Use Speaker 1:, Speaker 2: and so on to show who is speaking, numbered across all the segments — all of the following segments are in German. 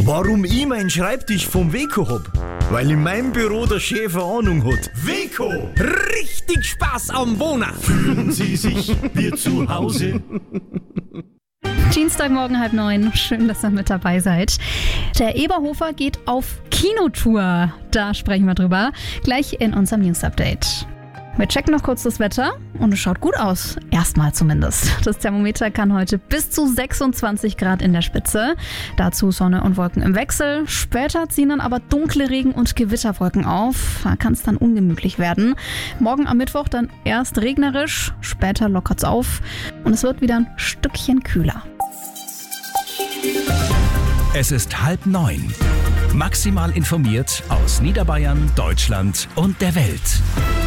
Speaker 1: Warum ich meinen Schreibtisch vom Weco hab? Weil in meinem Büro der Chef eine Ahnung hat. Weco! Richtig Spaß am Wohnen! Fühlen Sie sich wie zu Hause?
Speaker 2: Dienstagmorgen 8:30. Schön, dass ihr mit dabei seid. Der Eberhofer geht auf Kinotour. Da sprechen wir drüber. Gleich in unserem News-Update. Wir checken noch kurz das Wetter und es schaut gut aus. Erstmal zumindest. Das Thermometer kann heute bis zu 26 Grad in der Spitze. Dazu Sonne und Wolken im Wechsel. Später ziehen dann aber dunkle Regen- und Gewitterwolken auf. Da kann es dann ungemütlich werden. Morgen am Mittwoch dann erst regnerisch, später lockert es auf und es wird wieder ein Stückchen kühler.
Speaker 3: Es ist 8:30. Maximal informiert aus Niederbayern, Deutschland und der Welt.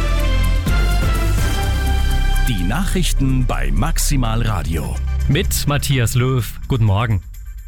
Speaker 3: Die Nachrichten bei Maximal Radio.
Speaker 4: Mit Matthias Löw. Guten Morgen.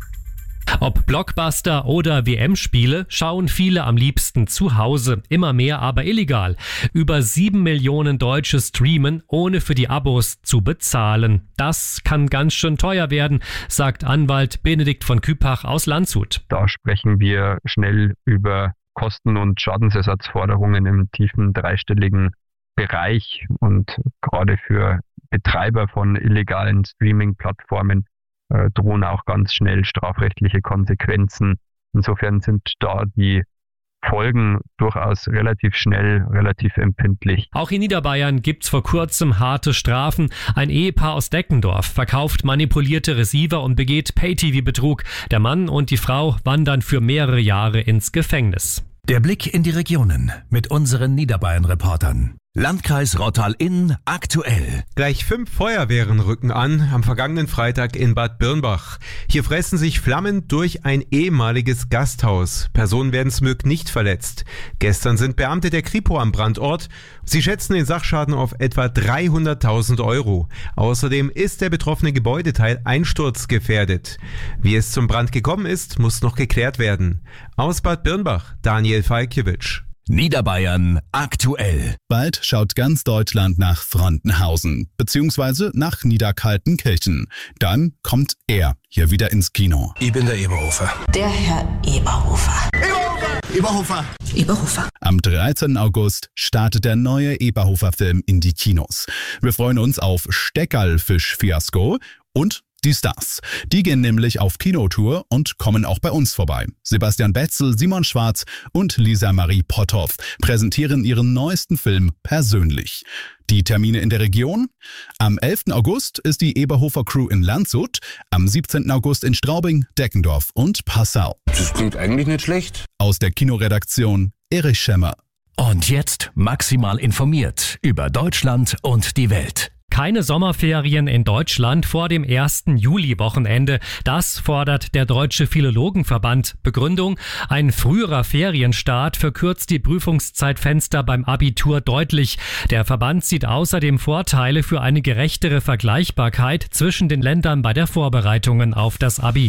Speaker 4: Ob Blockbuster oder WM-Spiele, schauen viele am liebsten zu Hause, immer mehr aber illegal. Über 7 Millionen Deutsche streamen, ohne für die Abos zu bezahlen. Das kann ganz schön teuer werden, sagt Anwalt Benedikt von Küpach aus Landshut.
Speaker 5: Da sprechen wir schnell über Kosten- und Schadensersatzforderungen im tiefen dreistelligen Bereich, und gerade für Betreiber von illegalen Streaming-Plattformen drohen auch ganz schnell strafrechtliche Konsequenzen. Insofern sind da die Folgen durchaus relativ schnell, relativ empfindlich.
Speaker 4: Auch in Niederbayern gibt's vor kurzem harte Strafen. Ein Ehepaar aus Deckendorf verkauft manipulierte Receiver und begeht Pay-TV-Betrug. Der Mann und die Frau wandern für mehrere Jahre ins Gefängnis.
Speaker 3: Der Blick in die Regionen mit unseren Niederbayern-Reportern. Landkreis Rottal-Inn aktuell.
Speaker 6: Gleich 5 Feuerwehren rücken an am vergangenen Freitag in Bad Birnbach. Hier fressen sich Flammen durch ein ehemaliges Gasthaus. Personen werden zum Glück nicht verletzt. Gestern sind Beamte der Kripo am Brandort. Sie schätzen den Sachschaden auf etwa 300.000 Euro. Außerdem ist der betroffene Gebäudeteil einsturzgefährdet. Wie es zum Brand gekommen ist, muss noch geklärt werden. Aus Bad Birnbach, Daniel Falkiewicz.
Speaker 3: Niederbayern aktuell.
Speaker 7: Bald schaut ganz Deutschland nach Frontenhausen bzw. nach Niederkaltenkirchen. Dann kommt er hier wieder ins Kino.
Speaker 8: Ich bin der Eberhofer.
Speaker 9: Der Herr Eberhofer.
Speaker 8: Eberhofer.
Speaker 9: Eberhofer.
Speaker 7: Am 13. August startet der neue Eberhofer-Film in die Kinos. Wir freuen uns auf Steckerlfisch-Fiasko und die Stars. Die gehen nämlich auf Kinotour und kommen auch bei uns vorbei. Sebastian Betzel, Simon Schwarz und Lisa Marie Potthoff präsentieren ihren neuesten Film persönlich. Die Termine in der Region: am 11. August ist die Eberhofer Crew in Landshut, am 17. August in Straubing, Deckendorf und Passau.
Speaker 8: Das klingt eigentlich nicht schlecht.
Speaker 7: Aus der Kinoredaktion Erich Schemmer.
Speaker 3: Und jetzt maximal informiert über Deutschland und die Welt.
Speaker 4: Keine Sommerferien in Deutschland vor dem 1. Juli-Wochenende. Das fordert der Deutsche Philologenverband. Begründung: ein früherer Ferienstart verkürzt die Prüfungszeitfenster beim Abitur deutlich. Der Verband sieht außerdem Vorteile für eine gerechtere Vergleichbarkeit zwischen den Ländern bei der Vorbereitungen auf das Abi.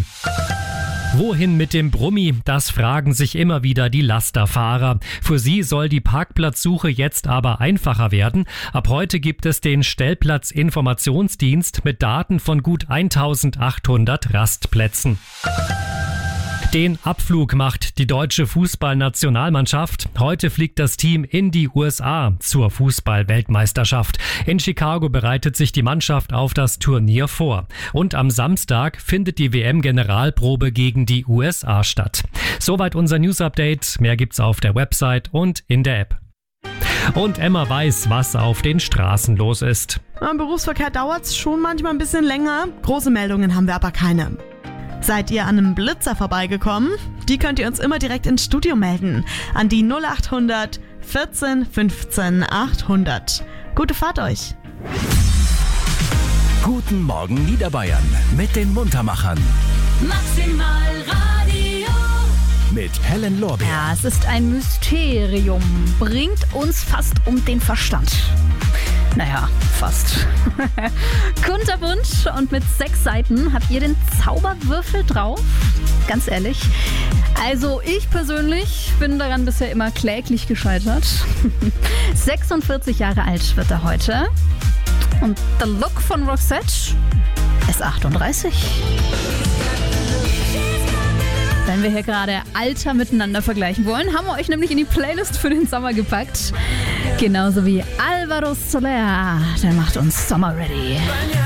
Speaker 4: Wohin mit dem Brummi? Das fragen sich immer wieder die Lasterfahrer. Für sie soll die Parkplatzsuche jetzt aber einfacher werden. Ab heute gibt es den Stellplatzinformationsdienst mit Daten von gut 1800 Rastplätzen. Den Abflug macht die deutsche Fußballnationalmannschaft. Heute fliegt das Team in die USA zur Fußball-Weltmeisterschaft. In Chicago bereitet sich die Mannschaft auf das Turnier vor. Und am Samstag findet die WM-Generalprobe gegen die USA statt. Soweit unser News-Update. Mehr gibt's auf der Website und in der App. Und Emma weiß, was auf den Straßen los ist.
Speaker 10: Im Berufsverkehr dauert's schon manchmal ein bisschen länger. Große Meldungen haben wir aber keine. Seid ihr an einem Blitzer vorbeigekommen? Die könnt ihr uns immer direkt ins Studio melden. An die 0800 14 15 800. Gute Fahrt euch.
Speaker 3: Guten Morgen Niederbayern mit den Muntermachern.
Speaker 11: Maximal Radio.
Speaker 3: Mit Helen Lorbeer.
Speaker 2: Ja, es ist ein Mysterium. Bringt uns fast um den Verstand. Naja, fast. Kunterbunt und mit 6 Seiten. Habt ihr den Zauberwürfel drauf? Ganz ehrlich. Also ich persönlich bin daran bisher immer kläglich gescheitert. 46 Jahre alt wird er heute. Und der Look von Roxette ist 38. Wenn wir hier gerade Alter miteinander vergleichen wollen, haben wir euch nämlich in die Playlist für den Sommer gepackt. Genauso wie Alvaro Soler, der macht uns Summer Ready.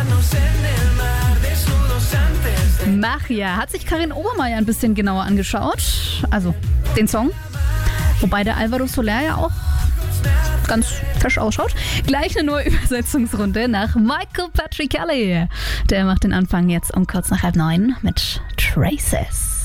Speaker 2: Magia hat sich Karin Obermeier ein bisschen genauer angeschaut, also den Song. Wobei der Alvaro Soler ja auch ganz fesch ausschaut. Gleich eine neue Übersetzungsrunde nach Michael Patrick Kelly. Der macht den Anfang jetzt um kurz nach 8:30 mit Traces.